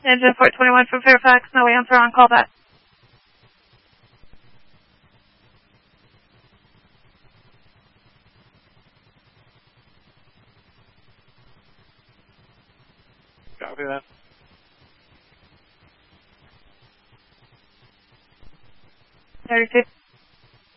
Engine 421 from Fairfax, no answer on call back. Copy that. Thirty-two.